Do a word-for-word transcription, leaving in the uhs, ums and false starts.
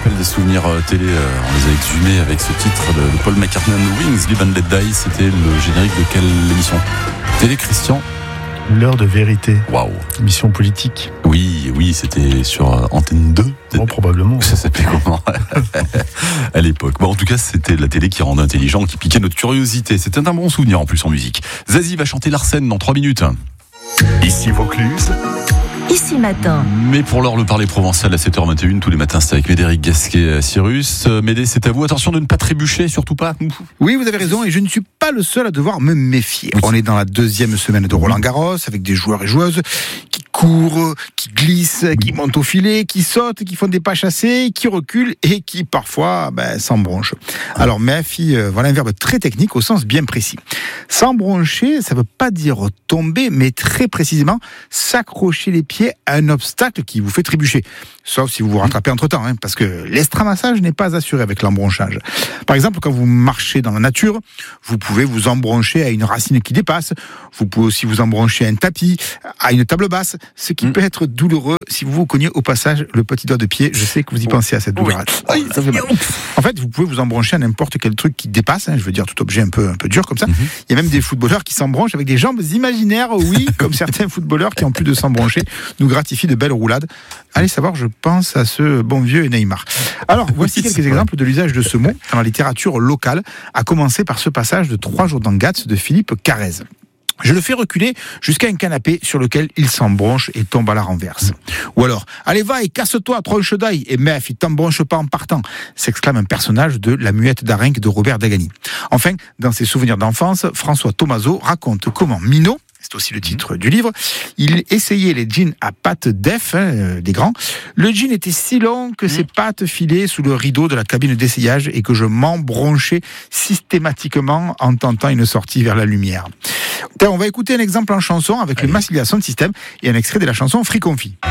rappelle des souvenirs euh, télé, euh, on les a exhumés avec ce titre de, de Paul McCartney and the Wings, Live and Let Die. C'était le générique de quelle émission télé, Christian? L'heure de vérité. Waouh. Émission politique. Oui, oui, c'était sur euh, Antenne deux. Bon, probablement. Ça s'appelait comment à l'époque. Bon, en tout cas, c'était la télé qui rendait intelligent, qui piquait notre curiosité. C'était un bon souvenir en plus en musique. Zazie va chanter Larsen dans trois minutes. Ici Vaucluse. Ici Matin. Mais pour l'heure, le parler provençal à sept heures vingt et une, tous les matins, c'est avec Médéric Gasquet, Cyrus. Médé, c'est à vous. Attention de ne pas trébucher, surtout pas. Oui, vous avez raison, et je ne suis pas le seul à devoir me méfier. Oui. On est dans la deuxième semaine de Roland-Garros, avec des joueurs et joueuses qui courent, qui glissent, qui montent au filet, qui sautent, qui font des pas chassés, qui reculent et qui parfois ben, s'embronchent. Alors méfie, euh, voilà un verbe très technique au sens bien précis. S'embroncher, ça ne veut pas dire tomber, mais très précisément s'accrocher les pieds à un obstacle qui vous fait trébucher. Sauf si vous vous rattrapez entre-temps, hein, parce que l'extramassage n'est pas assuré avec l'embronchage. Par exemple, quand vous marchez dans la nature, vous pouvez vous embroncher à une racine qui dépasse, vous pouvez aussi vous embroncher à un tapis, à une table basse, ce qui mmh. peut être douloureux si vous vous cognez au passage le petit doigt de pied. Je sais que vous y pensez à cette douleur. Oui, ça fait mal. En fait, vous pouvez vous embroncher à n'importe quel truc qui dépasse, hein, je veux dire tout objet un peu, un peu dur comme ça. Mmh. Il y a même des footballeurs qui s'embranchent avec des jambes imaginaires, oui, comme certains footballeurs qui, en plus de s'embrancher, nous gratifient de belles roulades. Allez savoir, je pense à ce bon vieux Neymar. Alors, voici quelques exemples de l'usage de ce mot dans la littérature locale, à commencer par ce passage de Trois jours dans Gats de Philippe Carrez. Je le fais reculer jusqu'à un canapé sur lequel il s'embronche et tombe à la renverse. Ou alors, allez va et casse-toi, tronche d'ail, et meuf, il t'embronche pas en partant, s'exclame un personnage de La Muette d'Arenc de Robert Dagany. Enfin, dans ses souvenirs d'enfance, François Thomazeau raconte comment Minot, c'est aussi le titre du livre, il essayait les jeans à pattes def, hein, des grands. Le jean était si long que ses pattes filaient sous le rideau de la cabine d'essayage et que je m'embronchais systématiquement en tentant une sortie vers la lumière. On va écouter un exemple en chanson avec Allez. le Massilia Sound System et un extrait de la chanson Free Confit.